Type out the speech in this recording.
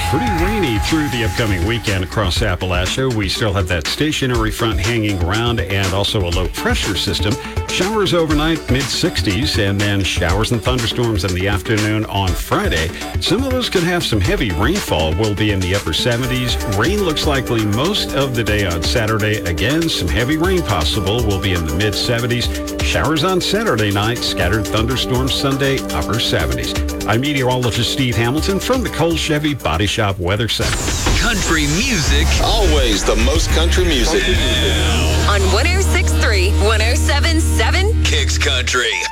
Pretty rainy through the upcoming weekend across Appalachia. We still have that stationary front hanging around and also a low pressure system. Showers overnight, mid-60s, and then showers and thunderstorms in the afternoon on Friday. Some of those could have some heavy rainfall. Will be in the upper 70s. Rain looks likely most of the day on Saturday. Again, some heavy rain possible. Will be in the mid-70s. Showers on Saturday night. Scattered thunderstorms Sunday, upper 70s. I'm meteorologist Steve Hamilton from the Cole Chevy Body Shop Weather Center. Country music. Always the most country music. On 106.3, 107.7 Kicks Country.